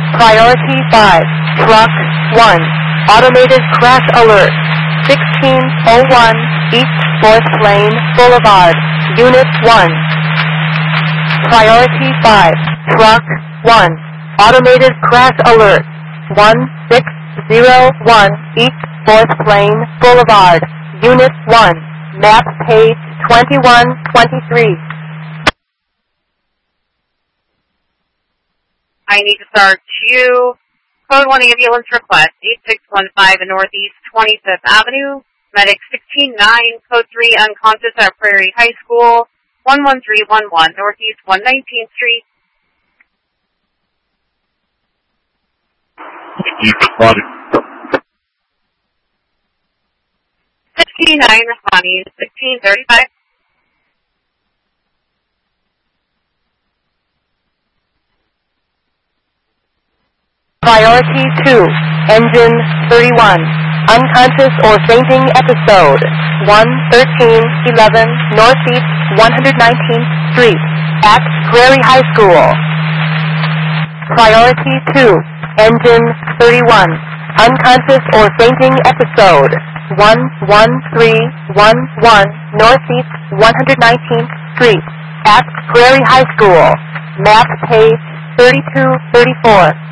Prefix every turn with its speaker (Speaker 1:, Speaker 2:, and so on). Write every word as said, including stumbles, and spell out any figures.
Speaker 1: Priority five, Truck one, Automated Crash Alert, sixteen oh one East fourth Lane Boulevard, Unit one. Priority five, Truck one, Automated Crash Alert, one six zero one East fourth Lane Boulevard, Unit one, map page twenty-one twenty-three.
Speaker 2: I need to start two. Code one ambulance request, eight six one five Northeast twenty-fifth Avenue. Medic sixteen nine, code three unconscious at Prairie High School, one one three one one Northeast one nineteenth Street. sixteen nine responding, sixteen thirty-five.
Speaker 1: Priority two, Engine thirty-one, unconscious or fainting episode, one thirteen eleven Northeast one nineteenth Street, at Prairie High School. Priority two, Engine thirty-one, unconscious or fainting episode, one one three one one Northeast one nineteenth Street, at Prairie High School, map page thirty-two thirty-four.